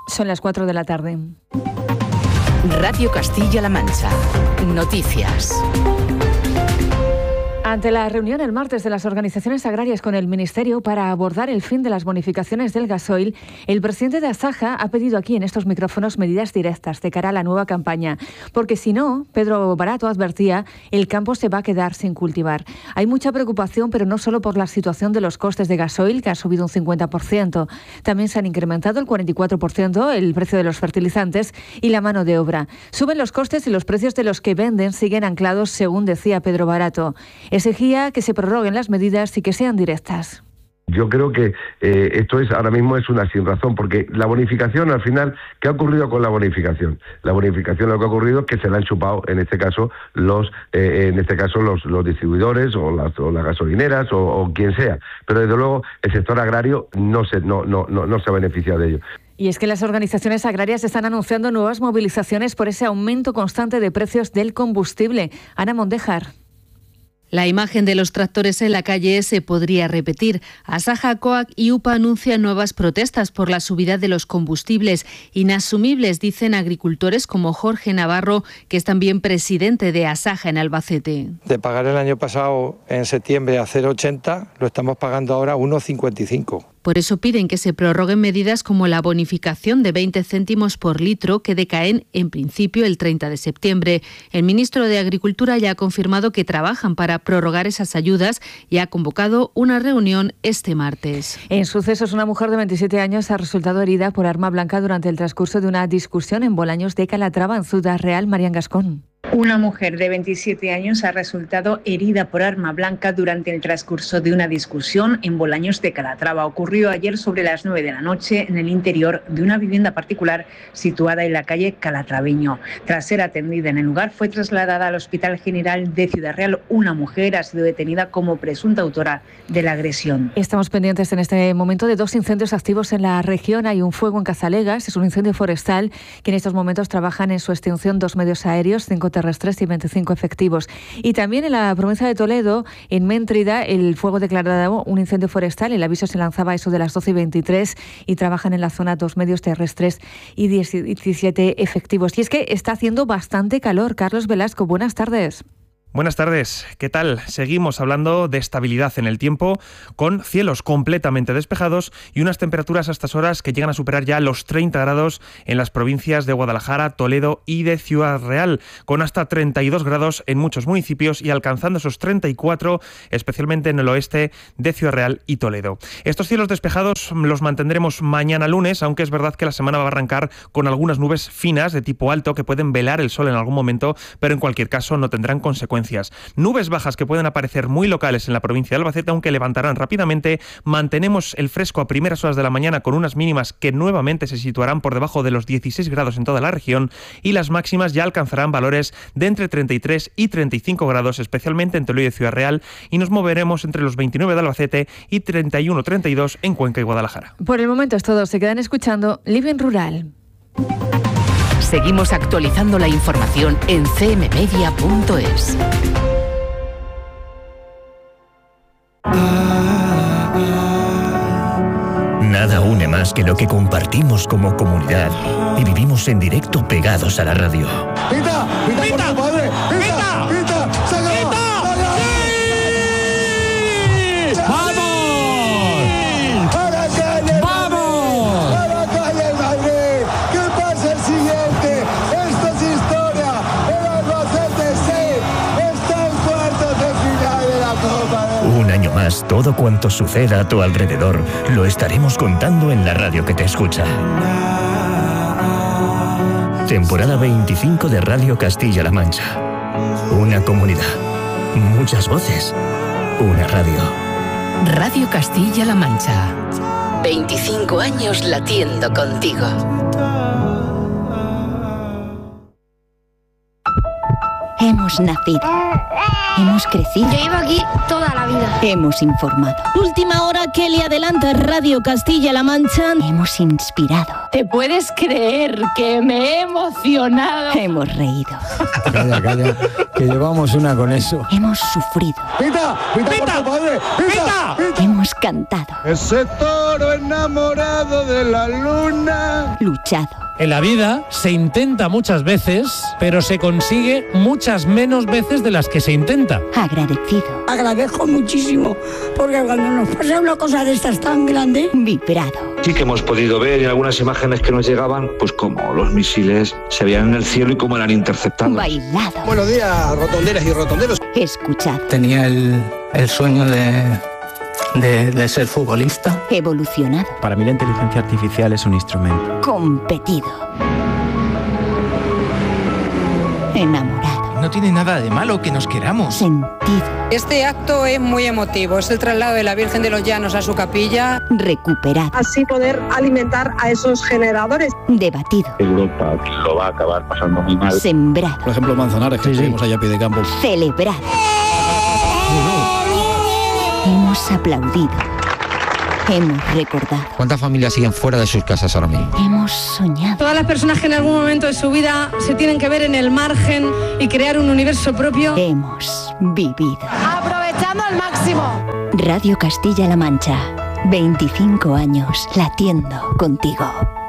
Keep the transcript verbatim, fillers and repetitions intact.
Son las cuatro de la tarde. Radio Castilla-La Mancha. Noticias. Ante la reunión el martes de las organizaciones agrarias con el Ministerio para abordar el fin de las bonificaciones del gasoil, el presidente de Asaja ha pedido aquí en estos micrófonos medidas directas de cara a la nueva campaña, porque si no, Pedro Barato advertía, el campo se va a quedar sin cultivar. Hay mucha preocupación, pero no solo por la situación de los costes de gasoil, que ha subido un cincuenta por ciento. También se han incrementado el cuarenta y cuatro por ciento el precio de los fertilizantes y la mano de obra. Suben los costes y los precios de los que venden siguen anclados, según decía Pedro Barato. Exigía que se prorroguen las medidas y que sean directas. Yo creo que eh, esto es ahora mismo es una sin razón, porque la bonificación, al final, ¿qué ha ocurrido con la bonificación? La bonificación, lo que ha ocurrido es que se la han chupado, en este caso, los eh, en este caso los, los distribuidores o las, o las gasolineras o, o quien sea. Pero desde luego el sector agrario no se no no no, no se ha beneficiado de ello. Y es que las organizaciones agrarias están anunciando nuevas movilizaciones por ese aumento constante de precios del combustible. Ana Mondejar. La imagen de los tractores en la calle se podría repetir. Asaja, COAG y UPA anuncian nuevas protestas por la subida de los combustibles. Inasumibles, dicen agricultores como Jorge Navarro, que es también presidente de Asaja en Albacete. De pagar el año pasado en septiembre a cero coma ochenta, lo estamos pagando ahora a uno coma cincuenta y cinco. Por eso piden que se prorroguen medidas como la bonificación de veinte céntimos por litro, que decaen en principio el treinta de septiembre. El ministro de Agricultura ya ha confirmado que trabajan para prorrogar esas ayudas y ha convocado una reunión este martes. En sucesos, una mujer de veintisiete años ha resultado herida por arma blanca durante el transcurso de una discusión en Bolaños de Calatrava, en Ciudad Real. Marian Gascón. Una mujer de veintisiete años ha resultado herida por arma blanca durante el transcurso de una discusión en Bolaños de Calatrava. Ocurrió ayer sobre las nueve de la noche en el interior de una vivienda particular situada en la calle Calatraveño. Tras ser atendida en el lugar, fue trasladada al Hospital General de Ciudad Real. Una mujer ha sido detenida como presunta autora de la agresión. Estamos pendientes en este momento de dos incendios activos en la región. Hay un fuego en Cazalegas, es un incendio forestal que en estos momentos trabajan en su extinción dos medios aéreos, cinco terrestres y veinticinco efectivos. Y también en la provincia de Toledo, en Méntrida, el fuego declarado un incendio forestal. El aviso se lanzaba a eso de las doce y veintitrés y trabajan en la zona dos medios terrestres y diecisiete efectivos. Y es que está haciendo bastante calor. Carlos Velasco, buenas tardes. Buenas tardes, ¿qué tal? Seguimos hablando de estabilidad en el tiempo, con cielos completamente despejados y unas temperaturas a estas horas que llegan a superar ya los treinta grados en las provincias de Guadalajara, Toledo y de Ciudad Real, con hasta treinta y dos grados en muchos municipios y alcanzando esos treinta y cuatro, especialmente en el oeste de Ciudad Real y Toledo. Estos cielos despejados los mantendremos mañana lunes, aunque es verdad que la semana va a arrancar con algunas nubes finas de tipo alto que pueden velar el sol en algún momento, pero en cualquier caso no tendrán consecuencias. Nubes bajas que pueden aparecer muy locales en la provincia de Albacete, aunque levantarán rápidamente. Mantenemos el fresco a primeras horas de la mañana con unas mínimas que nuevamente se situarán por debajo de los dieciséis grados en toda la región, y las máximas ya alcanzarán valores de entre treinta y tres y treinta y cinco grados, especialmente en Toledo y Ciudad Real, y nos moveremos entre los veintinueve de Albacete y treinta y uno treinta y dos en Cuenca y Guadalajara. Por el momento es todo. Se quedan escuchando Living Rural. Seguimos actualizando la información en c m media punto es. Nada une más que lo que compartimos como comunidad y vivimos en directo pegados a la radio. ¡Pita! ¡Pita, ¡Pita! por tu padre! ¡Pita! ¡Pita! ¡Sácalo! ¡Pita! ¡Sí! ¡Vamos! ¡A la calle! ¡Vamos! ¡A la calle Madrid! ¿Qué pasa el siguiente? Esto es historia. El Albacete sí está en cuartos de final de la Copa de... Un año más, todo cuanto suceda a tu alrededor lo estaremos contando en la radio que te escucha. Temporada veinticinco de Radio Castilla-La Mancha. Una comunidad, muchas voces, una radio. Radio Castilla-La Mancha. veinticinco años latiendo contigo. Hemos nacido. Hemos crecido. Yo llevo aquí toda la vida. Hemos informado. Última hora que le adelanta Radio Castilla-La Mancha. Hemos inspirado. ¿Te puedes creer que me he emocionado? Hemos reído. Calla, calla, que llevamos una con eso. Hemos sufrido. ¡Pita! ¡Pita, ¡Pita! por tu padre! ¡Pita! ¡Pita! Hemos Hemos cantado. Ese toro enamorado de la luna. Luchado. En la vida se intenta muchas veces, pero se consigue muchas menos veces de las que se intenta. Agradecido. Agradezco muchísimo, porque cuando nos pasa una cosa de estas tan grande... Vibrado. Sí que hemos podido ver en algunas imágenes que nos llegaban, pues como los misiles se veían en el cielo y cómo eran interceptados. Bailado. Buenos días, rotonderas y rotonderos. Escuchado. Tenía el, el sueño de... De, de ser futbolista. Evolucionado. Para mí la inteligencia artificial es un instrumento. Competido. Enamorado. No tiene nada de malo que nos queramos. Sentido. Este acto es muy emotivo. Es el traslado de la Virgen de los Llanos a su capilla. Recuperado. Así poder alimentar a esos generadores. Debatido. Europa lo va a acabar pasando muy mal. Sembrado. Por ejemplo, Manzanares, que sí, seguimos allá a pie de campo. Celebrado. Hemos aplaudido. Hemos recordado. ¿Cuántas familias siguen fuera de sus casas ahora mismo? Hemos soñado. Todas las personas que en algún momento de su vida se tienen que ver en el margen y crear un universo propio. Hemos vivido. Aprovechando al máximo. Radio Castilla-La Mancha. veinticinco años latiendo contigo.